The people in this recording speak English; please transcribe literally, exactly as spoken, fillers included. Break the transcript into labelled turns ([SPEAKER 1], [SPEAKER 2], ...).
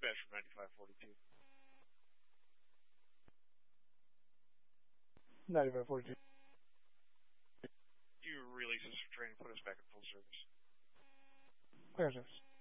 [SPEAKER 1] dispatch from ninety-five forty-two.
[SPEAKER 2] ninety-five forty-two.
[SPEAKER 1] You release us from training, put us back in full service.
[SPEAKER 2] Clear service.